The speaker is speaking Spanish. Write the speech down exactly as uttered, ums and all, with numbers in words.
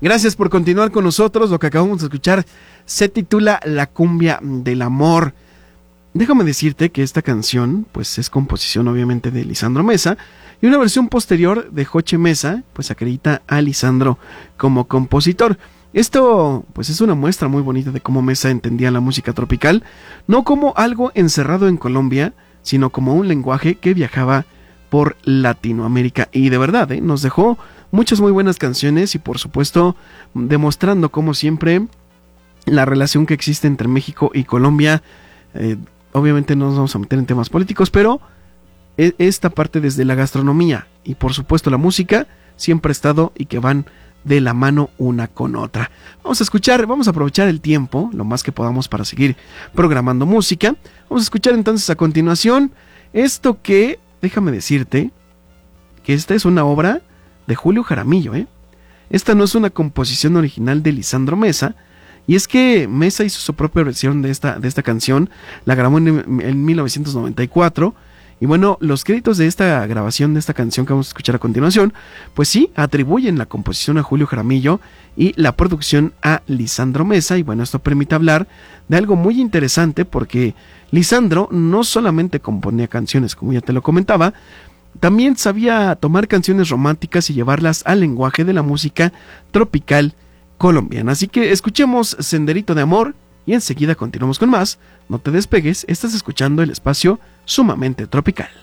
Gracias por continuar con nosotros. Lo que acabamos de escuchar se titula La cumbia del amor. Déjame decirte que esta canción pues es composición obviamente de Lisandro Mesa, y una versión posterior de Joche Mesa pues acredita a Lisandro como compositor. Esto pues es una muestra muy bonita de cómo Mesa entendía la música tropical, no como algo encerrado en Colombia, sino como un lenguaje que viajaba por Latinoamérica. Y de verdad, ¿eh? nos dejó muchas muy buenas canciones y por supuesto demostrando como siempre la relación que existe entre México y Colombia. Eh, obviamente no nos vamos a meter en temas políticos, pero esta parte desde la gastronomía y por supuesto la música siempre ha estado y que van de la mano una con otra. Vamos a escuchar, vamos a aprovechar el tiempo lo más que podamos para seguir programando música. Vamos a escuchar entonces a continuación esto que, déjame decirte, que esta es una obra de Julio Jaramillo, ¿eh? Esta no es una composición original de Lisandro Mesa, y es que Mesa hizo su propia versión de esta, de esta canción, la grabó en, en mil novecientos noventa y cuatro. Y bueno, los créditos de esta grabación de esta canción que vamos a escuchar a continuación, pues sí, atribuyen la composición a Julio Jaramillo y la producción a Lisandro Mesa. Y bueno, esto permite hablar de algo muy interesante porque Lisandro no solamente componía canciones, como ya te lo comentaba, también sabía tomar canciones románticas y llevarlas al lenguaje de la música tropical colombiana. Así que escuchemos Senderito de Amor y enseguida continuamos con más. No te despegues, estás escuchando el espacio Sumamente Tropical.